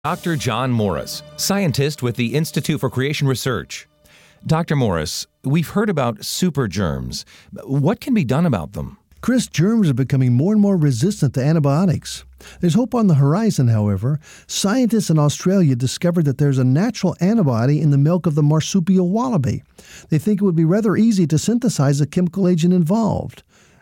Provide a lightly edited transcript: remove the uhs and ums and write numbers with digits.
Dr. John Morris, scientist with the Institute for Creation Research. Dr. Morris, we've heard about super germs. What can be done about them? Chris, germs are becoming more and more resistant to antibiotics. There's hope on the horizon, however. Scientists in Australia discovered that there's a natural antibody in the milk of the marsupial wallaby. They think it would be rather easy to synthesize the chemical agent involved.